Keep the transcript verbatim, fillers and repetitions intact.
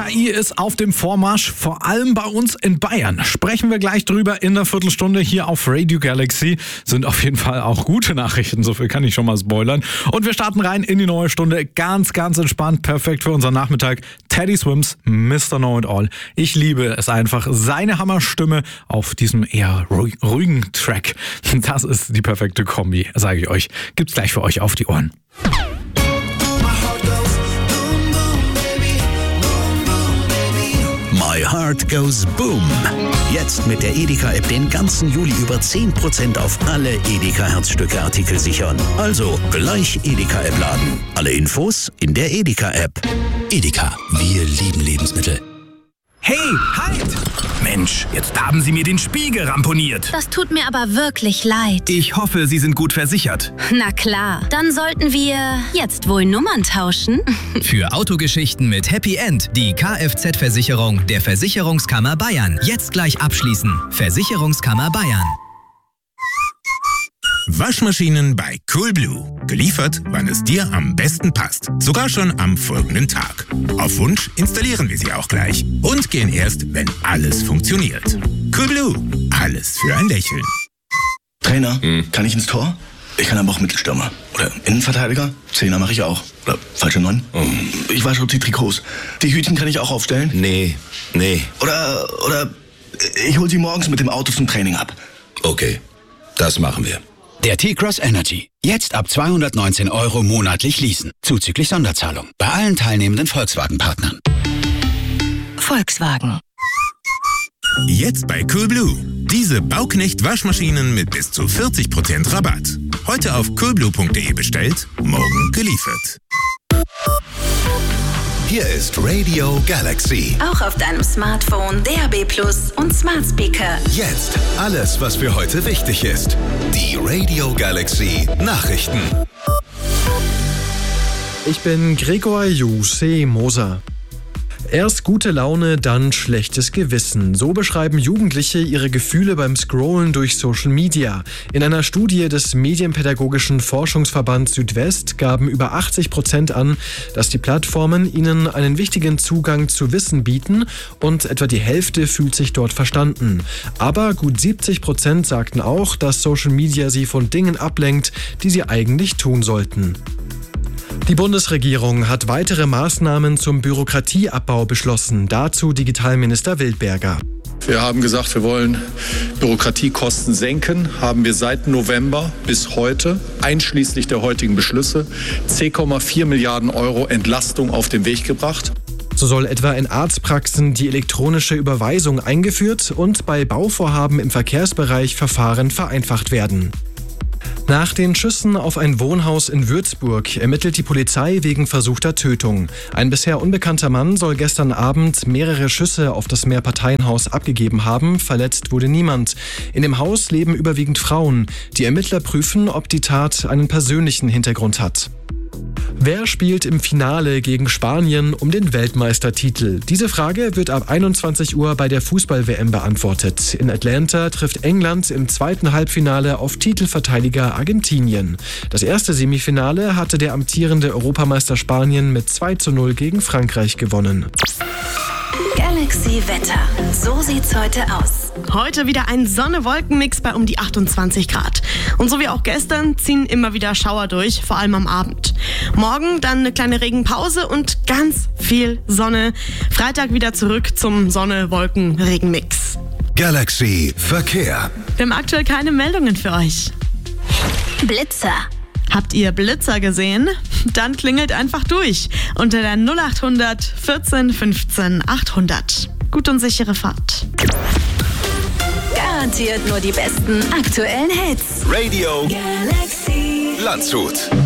K I ist auf dem Vormarsch, vor allem bei uns in Bayern. Sprechen wir gleich drüber in der Viertelstunde hier auf Radio Galaxy. Sind auf jeden Fall auch gute Nachrichten, so viel kann ich schon mal spoilern. Und wir starten rein in die neue Stunde, ganz, ganz entspannt, perfekt für unseren Nachmittag. Teddy Swims, Mister Know It All. Ich liebe es einfach, seine Hammerstimme auf diesem eher ruhigen Track. Das ist die perfekte Kombi, sage ich euch. Gibt's gleich für euch auf die Ohren. My Heart Goes Boom. Jetzt mit der Edeka-App den ganzen Juli über zehn Prozent auf alle Edeka-Herzstücke-Artikel sichern. Also gleich Edeka-App laden. Alle Infos in der Edeka-App. Edeka, wir lieben Lebensmittel. Hey, halt! Mensch, jetzt haben Sie mir den Spiegel ramponiert. Das tut mir aber wirklich leid. Ich hoffe, Sie sind gut versichert. Na klar, dann sollten wir jetzt wohl Nummern tauschen. Für Autogeschichten mit Happy End die Kfz-Versicherung der Versicherungskammer Bayern. Jetzt gleich abschließen. Versicherungskammer Bayern. Waschmaschinen bei Coolblue. Geliefert, wann es dir am besten passt. Sogar schon am folgenden Tag. Auf Wunsch installieren wir sie auch gleich. Und gehen erst, wenn alles funktioniert. Coolblue. Alles für ein Lächeln. Trainer, hm. kann ich ins Tor? Ich kann aber auch Mittelstürmer. Oder Innenverteidiger? Zehner mache ich auch. Oder falsche Neun? Oh. Ich wasche die Trikots. Die Hütchen kann ich auch aufstellen? Nee, nee. Oder, oder ich hole sie morgens mit dem Auto zum Training ab. Okay, das machen wir. Der T-Cross Energy. Jetzt ab zweihundertneunzehn Euro monatlich leasen. Zuzüglich Sonderzahlung. Bei allen teilnehmenden Volkswagen-Partnern. Volkswagen. Jetzt bei Coolblue. Diese Bauknecht-Waschmaschinen mit bis zu vierzig Prozent Rabatt. Heute auf coolblue punkt de bestellt, morgen geliefert. Hier ist Radio Galaxy. Auch auf deinem Smartphone, D A B Plus und Smart Speaker. Jetzt alles, was für heute wichtig ist. Die Radio Galaxy Nachrichten. Ich bin Gregor Juse Moser. Erst gute Laune, dann schlechtes Gewissen. So beschreiben Jugendliche ihre Gefühle beim Scrollen durch Social Media. In einer Studie des Medienpädagogischen Forschungsverbands Südwest gaben über achtzig Prozent an, dass die Plattformen ihnen einen wichtigen Zugang zu Wissen bieten und etwa die Hälfte fühlt sich dort verstanden. Aber gut siebzig Prozent sagten auch, dass Social Media sie von Dingen ablenkt, die sie eigentlich tun sollten. Die Bundesregierung hat weitere Maßnahmen zum Bürokratieabbau beschlossen. Dazu Digitalminister Wildberger. Wir haben gesagt, wir wollen Bürokratiekosten senken, haben wir seit November bis heute, einschließlich der heutigen Beschlüsse, zehn Komma vier Milliarden Euro Entlastung auf den Weg gebracht. So soll etwa in Arztpraxen die elektronische Überweisung eingeführt und bei Bauvorhaben im Verkehrsbereich Verfahren vereinfacht werden. Nach den Schüssen auf ein Wohnhaus in Würzburg ermittelt die Polizei wegen versuchter Tötung. Ein bisher unbekannter Mann soll gestern Abend mehrere Schüsse auf das Mehrparteienhaus abgegeben haben. Verletzt wurde niemand. In dem Haus leben überwiegend Frauen. Die Ermittler prüfen, ob die Tat einen persönlichen Hintergrund hat. Wer spielt im Finale gegen Spanien um den Weltmeistertitel? Diese Frage wird ab einundzwanzig Uhr bei der Fußball-W M beantwortet. In Atlanta trifft England im zweiten Halbfinale auf Titelverteidiger Argentinien. Das erste Semifinale hatte der amtierende Europameister Spanien mit zwei zu null gegen Frankreich gewonnen. Galaxy Wetter. So sieht's heute aus. Heute wieder ein Sonne-Wolken-Mix bei um die achtundzwanzig Grad. Und so wie auch gestern ziehen immer wieder Schauer durch, vor allem am Abend. Morgen dann eine kleine Regenpause und ganz viel Sonne. Freitag wieder zurück zum Sonne-Wolken-Regen-Mix. Galaxy Verkehr. Wir haben aktuell keine Meldungen für euch. Blitzer. Habt ihr Blitzer gesehen? Dann klingelt einfach durch unter der null acht hundert vierzehn fünfzehn achthundert. Gut und sichere Fahrt. Garantiert nur die besten aktuellen Hits. Radio Galaxy Landshut.